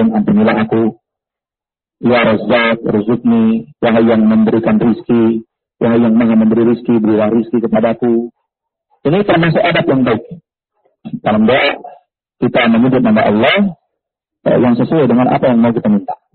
ampunilah aku. Ya Razzaq, rizukni, wahai yang memberikan rizki, wahai yang maha memberi rizki, berilah rizki kepadaku. Ini termasuk adab yang baik. Dalam doa kita menyebut nama Allah yang sesuai dengan apa yang mau kita minta.